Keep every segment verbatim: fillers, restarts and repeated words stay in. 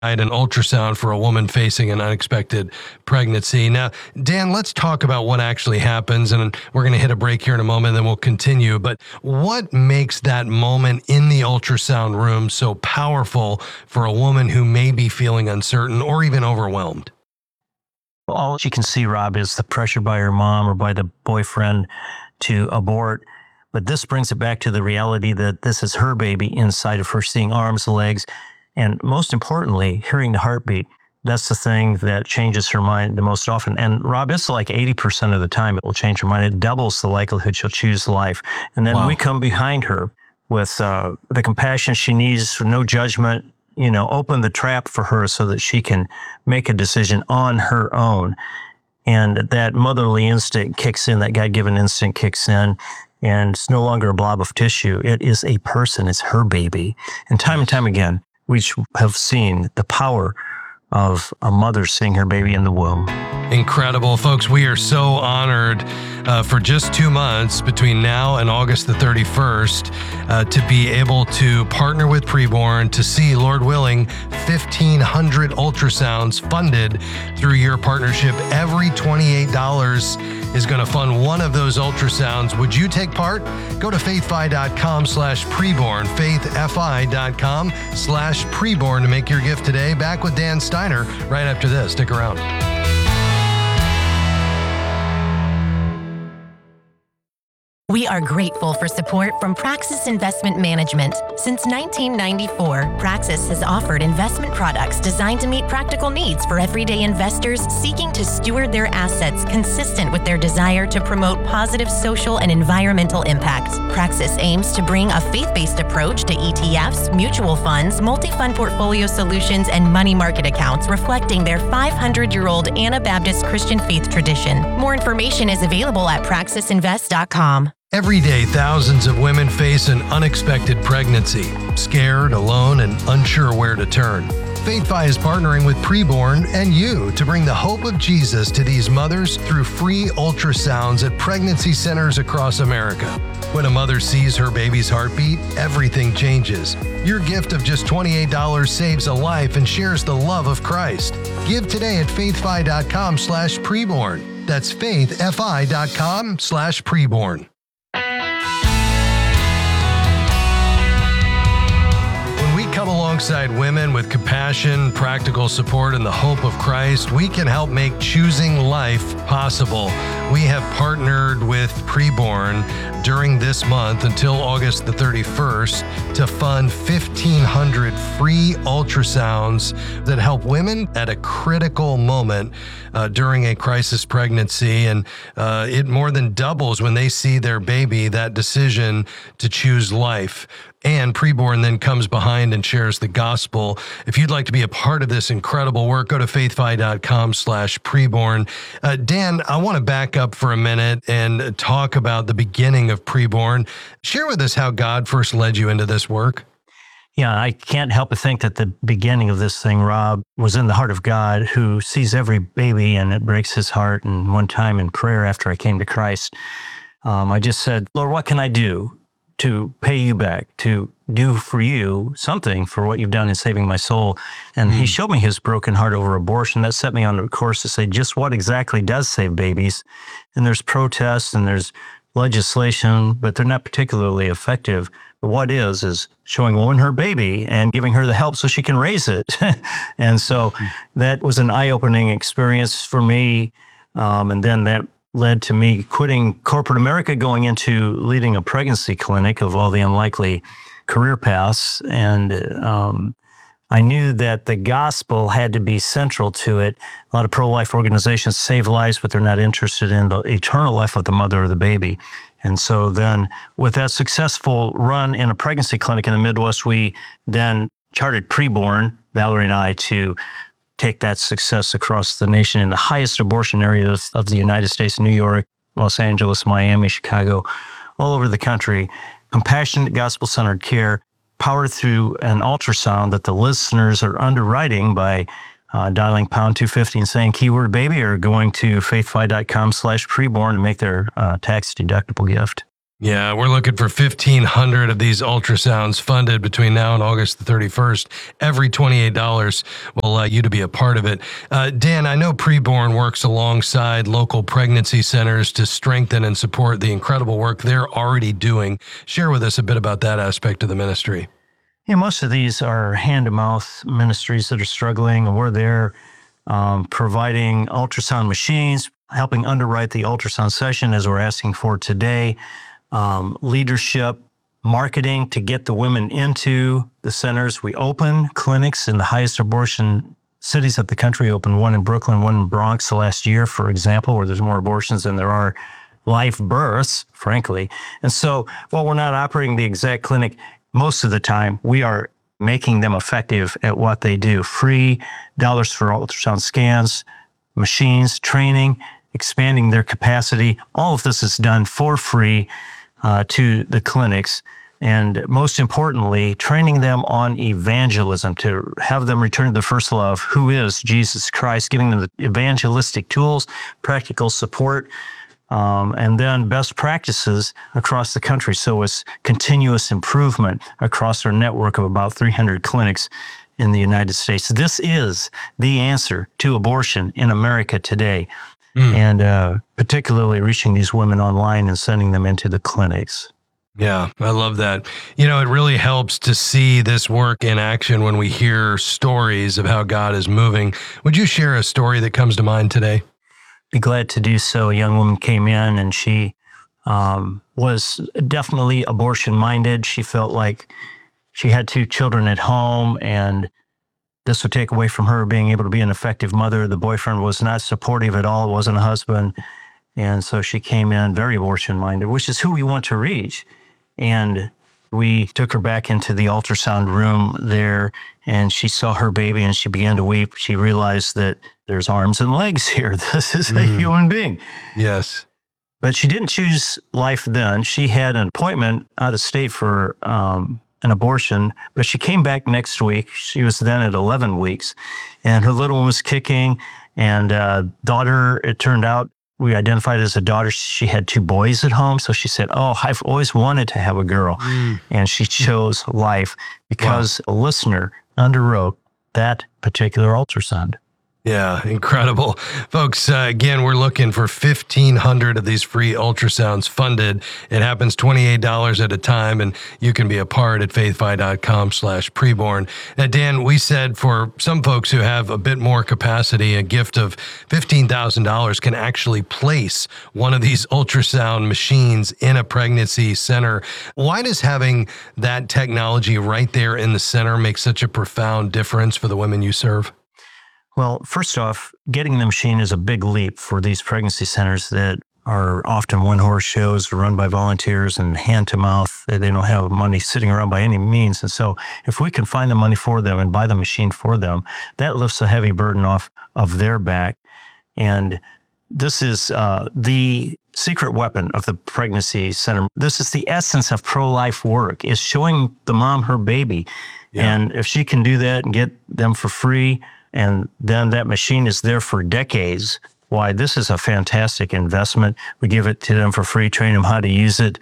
an ultrasound for a woman facing an unexpected pregnancy. Now, Dan, let's talk about what actually happens, and we're going to hit a break here in a moment, and then we'll continue. But what makes that moment in the ultrasound room so powerful for a woman who may be feeling uncertain or even overwhelmed? All she can see, Rob, is the pressure by her mom or by the boyfriend to abort. But this brings it back to the reality that this is her baby inside of her, seeing arms, legs, and most importantly, hearing the heartbeat. That's the thing that changes her mind the most often. And Rob, it's like eighty percent of the time it will change her mind. It doubles the likelihood she'll choose life. And then wow. we come behind her with uh, the compassion she needs, no judgment, you know, open the trap for her so that she can make a decision on her own. And that motherly instinct kicks in, that God-given instinct kicks in. And it's no longer a blob of tissue. It is a person. It's her baby. And time and time again, we have seen the power of a mother seeing her baby in the womb. Incredible. Folks, we are so honored uh, for just two months between now and August the thirty-first uh, to be able to partner with Preborn to see, Lord willing, fifteen hundred ultrasounds funded through your partnership. Every twenty-eight dollars is going to fund one of those ultrasounds. Would you take part? Go to faithfi.com slash preborn, faithfi.com slash preborn to make your gift today. Back with Dan Steiner right after this. Stick around. We are grateful for support from Praxis Investment Management. Since nineteen ninety-four, Praxis has offered investment products designed to meet practical needs for everyday investors seeking to steward their assets consistent with their desire to promote positive social and environmental impact. Praxis aims to bring a faith-based approach to E T Fs, mutual funds, multi-fund portfolio solutions, and money market accounts reflecting their five hundred year old Anabaptist Christian faith tradition. More information is available at praxis invest dot com. Every day, thousands of women face an unexpected pregnancy, scared, alone, and unsure where to turn. FaithFi is partnering with Preborn and you to bring the hope of Jesus to these mothers through free ultrasounds at pregnancy centers across America. When a mother sees her baby's heartbeat, everything changes. Your gift of just twenty-eight dollars saves a life and shares the love of Christ. Give today at faithfi.com slash preborn. That's faithfi.com slash preborn. Come alongside women with compassion, practical support, and the hope of Christ, we can help make choosing life possible. We have partnered with Preborn during this month until August the thirty-first to fund fifteen hundred free ultrasounds that help women at a critical moment uh, during a crisis pregnancy. And uh, it more than doubles when they see their baby, that decision to choose life. And Preborn then comes behind and shares the gospel. If you'd like to be a part of this incredible work, go to faithfi.com slash preborn. Uh, Dan, I want to back up for a minute and talk about the beginning of Preborn. Share with us how God first led you into this work. Yeah, I can't help but think that the beginning of this thing, Rob, was in the heart of God, who sees every baby and it breaks his heart. And one time in prayer after I came to Christ, um, I just said, Lord, what can I do to pay you back, to do for you something for what you've done in saving my soul? And mm. he showed me his broken heart over abortion. That set me on a course to say just what exactly does save babies. And there's protests and there's legislation, but they're not particularly effective. But what is, is showing a woman her baby and giving her the help so she can raise it. And so mm. that was an eye-opening experience for me. Um, and then that led to me quitting corporate America, going into leading a pregnancy clinic of all the unlikely career paths. And um, I knew that the gospel had to be central to it. A lot of pro-life organizations save lives, but they're not interested in the eternal life of the mother or the baby. And so then with that successful run in a pregnancy clinic in the Midwest, we then charted Preborn, Valerie and I, to take that success across the nation in the highest abortion areas of the United States, New York, Los Angeles, Miami, Chicago, all over the country. Compassionate, gospel-centered care powered through an ultrasound that the listeners are underwriting by uh, dialing pound two fifty and saying keyword baby, or going to faithfi.com slash preborn to make their uh, tax-deductible gift. Yeah, we're looking for fifteen hundred of these ultrasounds funded between now and August the thirty-first. Every twenty-eight dollars will allow you to be a part of it. Uh, Dan, I know Preborn works alongside local pregnancy centers to strengthen and support the incredible work they're already doing. Share with us a bit about that aspect of the ministry. Yeah, most of these are hand-to-mouth ministries that are struggling, and we're there um, providing ultrasound machines, helping underwrite the ultrasound session as we're asking for today. Um, leadership, marketing to get the women into the centers. We open clinics in the highest abortion cities of the country. We opened one in Brooklyn, one in Bronx last year, for example, where there's more abortions than there are live births, frankly. And so while we're not operating the exact clinic, most of the time we are making them effective at what they do. Free dollars for ultrasound scans, machines, training, expanding their capacity. All of this is done for free Uh, to the clinics, and most importantly, training them on evangelism, to have them return to the first love, who is Jesus Christ, giving them the evangelistic tools, practical support, um, and then best practices across the country. So it's continuous improvement across our network of about three hundred clinics in the United States. This is the answer to abortion in America today. Mm. And uh, particularly reaching these women online and sending them into the clinics. Yeah, I love that. You know, it really helps to see this work in action when we hear stories of how God is moving. Would you share a story that comes to mind today? Be glad to do so. A young woman came in and she um, was definitely abortion-minded. She felt like she had two children at home, and this would take away from her being able to be an effective mother. The boyfriend was not supportive at all, wasn't a husband. And so she came in very abortion-minded, which is who we want to reach. And we took her back into the ultrasound room there, and she saw her baby and she began to weep. She realized that there's arms and legs here. This is a mm. human being. Yes. But she didn't choose life then. She had an appointment out of state for um, an abortion, but she came back next week. She was then at eleven weeks, and her little one was kicking, and uh, daughter, it turned out, we identified as a daughter. She had two boys at home, so she said, oh, I've always wanted to have a girl, mm. and she chose life because wow. a listener underwrote that particular ultrasound. Yeah, incredible. Folks, uh, again, we're looking for fifteen hundred of these free ultrasounds funded. It happens twenty-eight dollars at a time, and you can be a part at faithfi.com slash preborn. Now, Dan, we said for some folks who have a bit more capacity, a gift of fifteen thousand dollars can actually place one of these ultrasound machines in a pregnancy center. Why does having that technology right there in the center make such a profound difference for the women you serve? Well, first off, getting the machine is a big leap for these pregnancy centers that are often one-horse shows run by volunteers and hand-to-mouth. They don't have money sitting around by any means. And so if we can find the money for them and buy the machine for them, that lifts a heavy burden off of their back. And this is uh, the secret weapon of the pregnancy center. This is the essence of pro-life work, is showing the mom her baby. Yeah. And if she can do that and get them for free, and then that machine is there for decades, why, this is a fantastic investment. We give it to them for free, train them how to use it.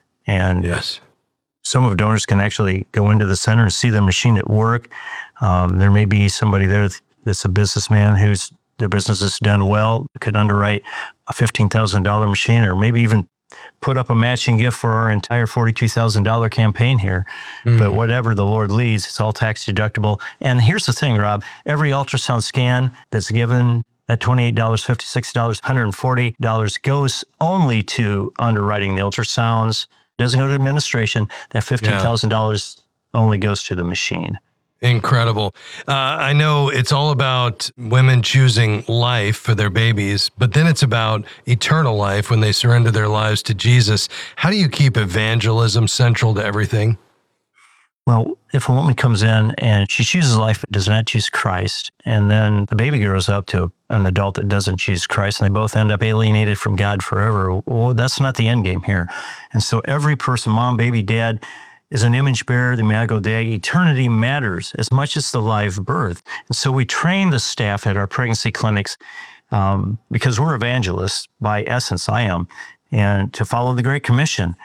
And yes, some of the donors can actually go into the center and see the machine at work. Um, there may be somebody there that's a businessman whose their business has done well, could underwrite a fifteen thousand dollars machine, or maybe even put up a matching gift for our entire forty-two thousand dollars campaign here. Mm. But whatever the Lord leads, it's all tax deductible. And here's the thing, Rob, every ultrasound scan that's given at twenty-eight dollars, fifty-six dollars, one hundred forty dollars goes only to underwriting the ultrasounds. Doesn't go to administration. That fifteen thousand dollars yeah. only goes to the machine. Incredible. Uh, I know it's all about women choosing life for their babies, but then it's about eternal life when they surrender their lives to Jesus. How do you keep evangelism central to everything? Well, if a woman comes in and she chooses life but does not choose Christ, and then the baby grows up to an adult that doesn't choose Christ, and they both end up alienated from God forever, well, that's not the end game here. And so every person, mom, baby, dad, is an image bearer, the Imago Dei. Eternity matters as much as the live birth. And so we train the staff at our pregnancy clinics um, because we're evangelists by essence, I am, and to follow the Great Commission.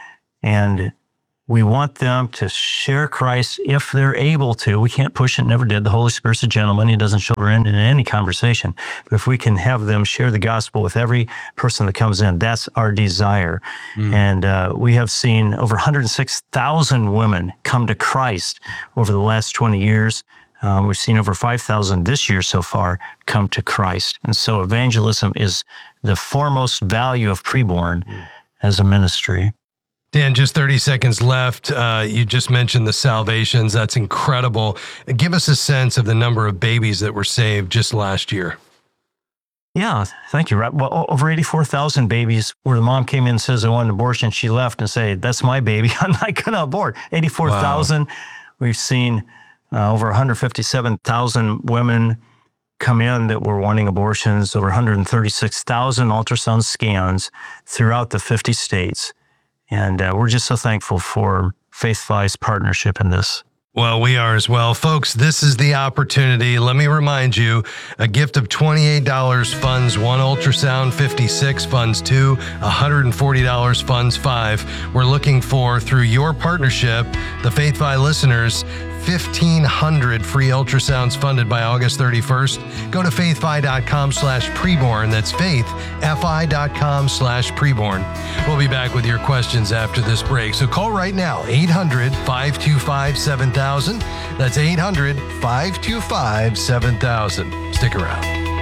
And we want them to share Christ if they're able to. We can't push it, never did. The Holy Spirit's a gentleman. He doesn't shoulder in in any conversation. But if we can have them share the gospel with every person that comes in, that's our desire. Mm. And uh, we have seen over one hundred six thousand women come to Christ over the last twenty years. Um, we've seen over five thousand this year so far come to Christ. And so evangelism is the foremost value of Preborn mm. as a ministry. Dan, just thirty seconds left. Uh, you just mentioned the salvations. That's incredible. Give us a sense of the number of babies that were saved just last year. Yeah, thank you, Rob. Well, over eighty-four thousand babies where the mom came in and says, I want an abortion. She left and said, that's my baby. I'm not going to abort. eighty-four thousand. Wow. We've seen uh, over one hundred fifty-seven thousand women come in that were wanting abortions, over one hundred thirty-six thousand ultrasound scans throughout the fifty states. And uh, we're just so thankful for Faithfi's partnership in this. Well, we are as well. Folks, this is the opportunity. Let me remind you, a gift of twenty-eight dollars funds one ultrasound, fifty-six funds two, one hundred forty dollars funds five. We're looking for, through your partnership, the Faithfi listeners, fifteen hundred free ultrasounds funded by August thirty-first. Go to faithfi.com slash preborn. That's faithfi.com slash preborn. We'll be back with your questions after this break. So call right now, eight hundred, five two five, seven thousand. That's eight hundred, five two five, seven thousand. Stick around.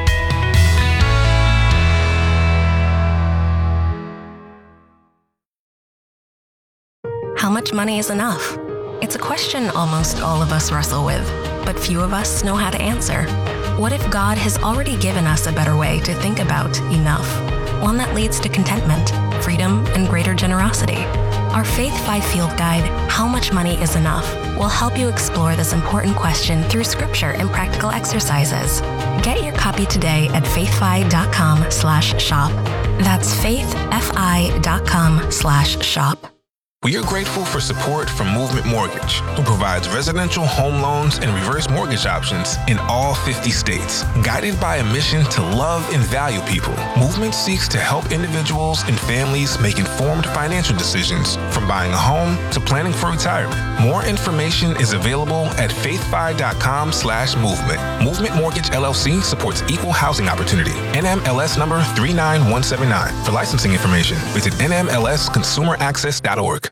How much money is enough? It's a question almost all of us wrestle with, but few of us know how to answer. What if God has already given us a better way to think about enough? One that leads to contentment, freedom, and greater generosity. Our Faithfi Field Guide, How Much Money is Enough, will help you explore this important question through scripture and practical exercises. Get your copy today at faithfi.com slash shop. That's faithfi.com slash shop. We are grateful for support from Movement Mortgage, who provides residential home loans and reverse mortgage options in all fifty states. Guided by a mission to love and value people, Movement seeks to help individuals and families make informed financial decisions, from buying a home to planning for retirement. More information is available at faithfi.com slash movement. Movement Mortgage L L C supports equal housing opportunity. N M L S number three nine one seven nine. For licensing information, visit N M L S consumer access dot org.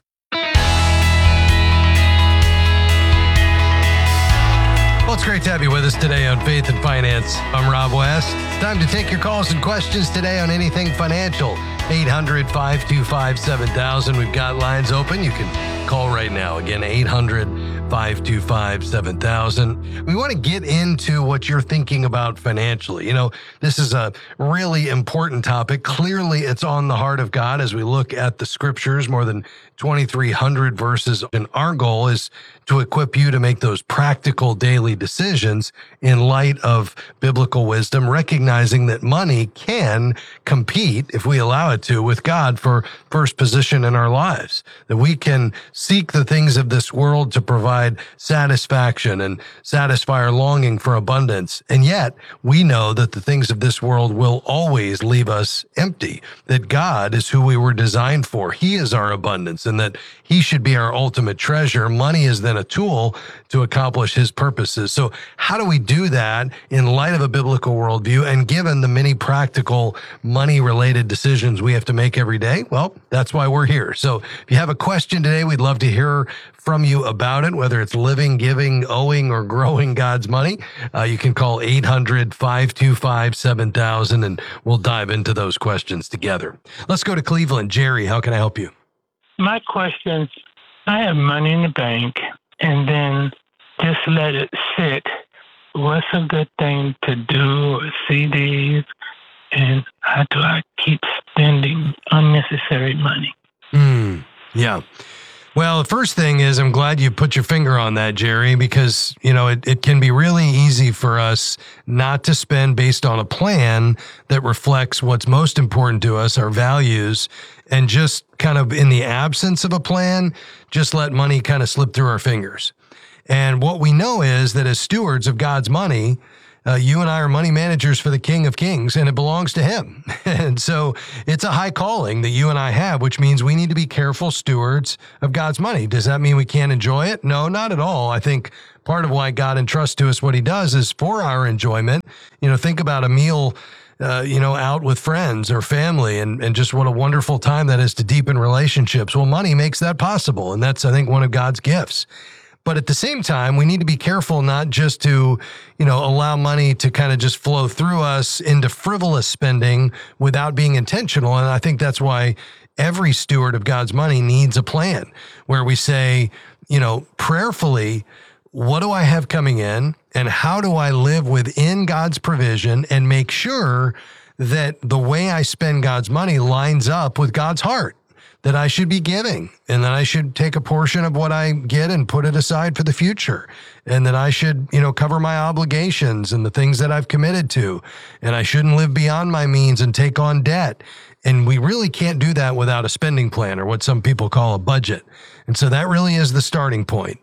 Well, it's great to have you with us today on Faith and Finance. I'm Rob West. It's time to take your calls and questions today on anything financial. eight hundred, five two five, seven thousand. We've got lines open. You can call right now. Again, eight hundred, five two five, seven thousand. We want to get into what you're thinking about financially. You know, this is a really important topic. Clearly, it's on the heart of God as we look at the scriptures, more than twenty-three hundred verses. And our goal is to equip you to make those practical daily decisions in light of biblical wisdom, recognizing that money can compete, if we allow it to, with God for first position in our lives, that we can seek the things of this world to provide satisfaction and satisfy our longing for abundance. And yet we know that the things of this world will always leave us empty, that God is who we were designed for. He is our abundance, and that He should be our ultimate treasure. Money is then a tool to accomplish His purposes. So how do we do that in light of a biblical worldview and given the many practical money-related decisions we have to make every day? Well, that's why we're here. So if you have a question today, we'd love to hear from you about it, whether it's living, giving, owing, or growing God's money. Uh, you can call eight hundred, five two five, seven thousand, and we'll dive into those questions together. Let's go to Cleveland. Jerry, how can I help you? My question, I have money in the bank and then just let it sit. What's a good thing to do? C Ds, and how do I keep spending unnecessary money? Mm, yeah. Well, the first thing is, I'm glad you put your finger on that, Jerry, because, you know, it, it can be really easy for us not to spend based on a plan that reflects what's most important to us, our values, and just kind of in the absence of a plan, just let money kind of slip through our fingers. And what we know is that as stewards of God's money, uh, you and I are money managers for the King of Kings, and it belongs to him. And so it's a high calling that you and I have, which means we need to be careful stewards of God's money. Does that mean we can't enjoy it? No, not at all. I think part of why God entrusts to us what he does is for our enjoyment. You know, think about a meal Uh, you know, out with friends or family, and, and just what a wonderful time that is to deepen relationships. Well, money makes that possible. And that's, I think, one of God's gifts. But at the same time, we need to be careful not just to, you know, allow money to kind of just flow through us into frivolous spending without being intentional. And I think that's why every steward of God's money needs a plan where we say, you know, prayerfully, what do I have coming in, and how do I live within God's provision and make sure that the way I spend God's money lines up with God's heart, that I should be giving, and that I should take a portion of what I get and put it aside for the future, and that I should, you know, cover my obligations and the things that I've committed to, and I shouldn't live beyond my means and take on debt. And we really can't do that without a spending plan, or what some people call a budget. And so that really is the starting point.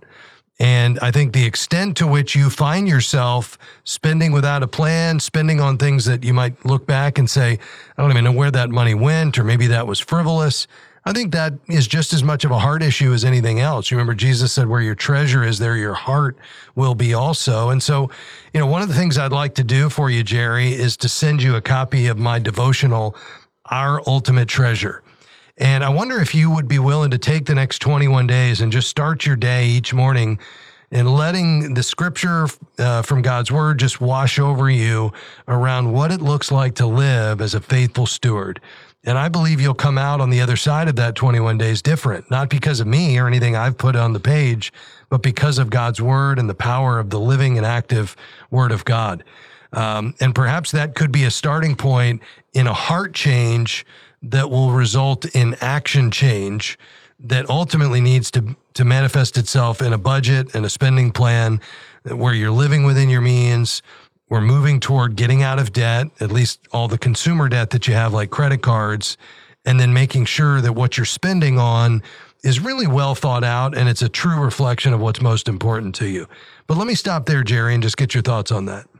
And I think the extent to which you find yourself spending without a plan, spending on things that you might look back and say, I don't even know where that money went, or maybe that was frivolous, I think that is just as much of a heart issue as anything else. You remember Jesus said, where your treasure is, there your heart will be also. And so, you know, one of the things I'd like to do for you, Jerry, is to send you a copy of my devotional, Our Ultimate Treasure. And I wonder if you would be willing to take the next twenty-one days and just start your day each morning and letting the scripture uh, from God's word just wash over you around what it looks like to live as a faithful steward. And I believe you'll come out on the other side of that twenty-one days different, not because of me or anything I've put on the page, but because of God's word and the power of the living and active word of God. Um, and perhaps that could be a starting point in a heart change that will result in action change that ultimately needs to, to manifest itself in a budget and a spending plan where you're living within your means. We're moving toward getting out of debt, at least all the consumer debt that you have, like credit cards, and then making sure that what you're spending on is really well thought out and it's a true reflection of what's most important to you. But let me stop there, Jerry, and just get your thoughts on that.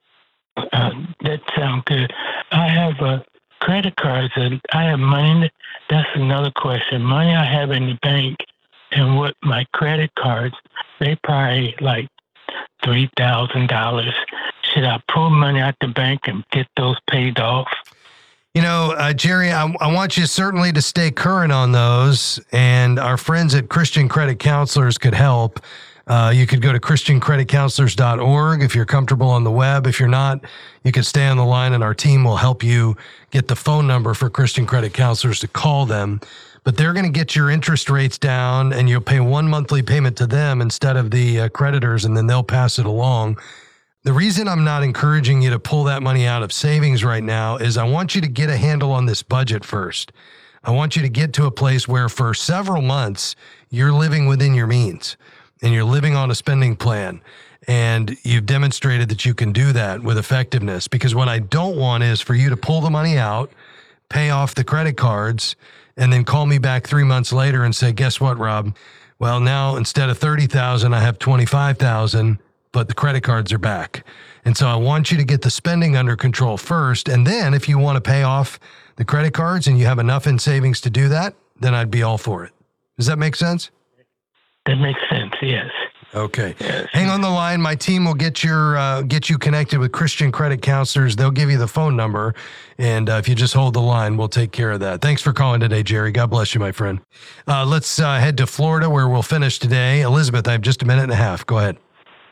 Uh, that sounds good. I have a credit cards, and I have money. That's another question. Money I have in the bank, and what my credit cards, they probably like three thousand dollars. Should I pull money out the bank and get those paid off? You know, uh, Jerry, I, I want you certainly to stay current on those, and our friends at Christian Credit Counselors could help. Uh, you could go to christian credit counselors dot org if you're comfortable on the web. If you're not, you can stay on the line and our team will help you get the phone number for Christian Credit Counselors to call them. But they're going to get your interest rates down, and you'll pay one monthly payment to them instead of the uh, creditors, and then they'll pass it along. The reason I'm not encouraging you to pull that money out of savings right now is I want you to get a handle on this budget first. I want you to get to a place where for several months, you're living within your means. And you're living on a spending plan, and you've demonstrated that you can do that with effectiveness. Because what I don't want is for you to pull the money out, pay off the credit cards, and then call me back three months later and say, guess what, Rob? Well, now instead of thirty thousand, I have twenty-five thousand, but the credit cards are back. And so I want you to get the spending under control first. And then if you want to pay off the credit cards and you have enough in savings to do that, then I'd be all for it. Does that make sense? That makes sense, yes. Okay. Yes. Hang on the line. My team will get your uh, get you connected with Christian Credit Counselors. They'll give you the phone number. And uh, if you just hold the line, we'll take care of that. Thanks for calling today, Jerry. God bless you, my friend. Uh, let's uh, head to Florida, where we'll finish today. Elizabeth, I have just a minute and a half. Go ahead.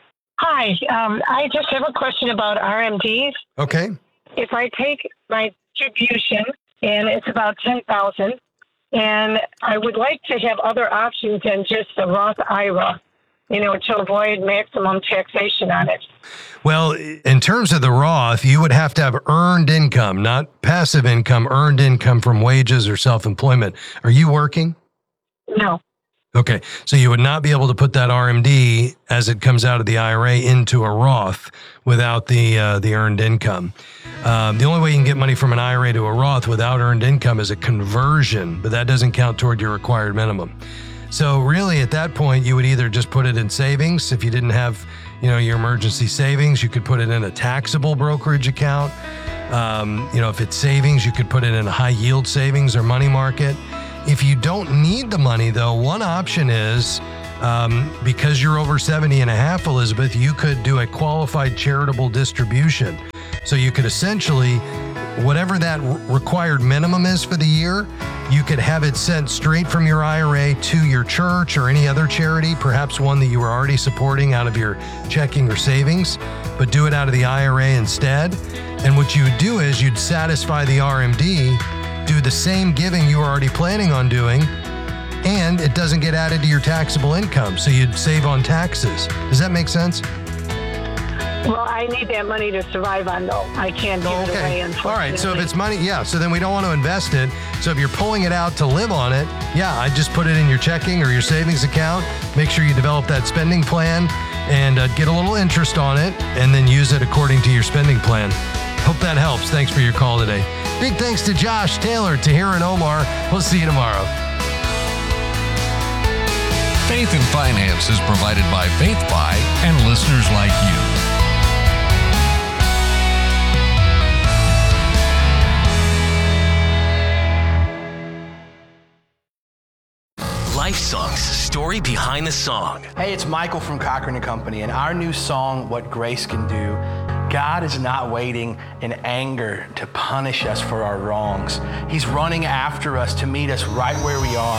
Hi. Um, I just have a question about R M Ds. Okay. If I take my distribution, and it's about ten thousand dollars, and I would like to have other options than just the Roth I R A, you know, to avoid maximum taxation on it. Well, in terms of the Roth, you would have to have earned income, not passive income, earned income from wages or self-employment. Are you working? No. Okay, so you would not be able to put that R M D as it comes out of the I R A into a Roth without the uh, the earned income. Um, the only way you can get money from an I R A to a Roth without earned income is a conversion, but that doesn't count toward your required minimum. So really, at that point, you would either just put it in savings if you didn't have, you know, your emergency savings, you could put it in a taxable brokerage account. Um, you know, if it's savings, you could put it in a high yield savings or money market. If you don't need the money, though, one option is, um, because you're over seventy and a half, Elizabeth, you could do a qualified charitable distribution. So you could essentially, whatever that required minimum is for the year, you could have it sent straight from your I R A to your church or any other charity, perhaps one that you were already supporting out of your checking or savings, but do it out of the I R A instead. And what you would do is you'd satisfy the R M D, do the same giving you were already planning on doing, and it doesn't get added to your taxable income. So you'd save on taxes. Does that make sense? Well, I need that money to survive on, though. I can't give Oh, it away, okay. unfortunately. All right. So if it's money, yeah. So then we don't want to invest it. So if you're pulling it out to live on it, yeah, I just put it in your checking or your savings account. Make sure you develop that spending plan and uh, get a little interest on it, and then use it according to your spending plan. Hope that helps. Thanks for your call today. Big thanks to Josh, Taylor, Tahir, and Omar. We'll see you tomorrow. Faith and Finance is provided by Faith Buy and listeners like you. Life Songs, story behind the song. Hey, it's Michael from Cochran and Company, and our new song, What Grace Can Do. God is not waiting in anger to punish us for our wrongs. He's running after us to meet us right where we are.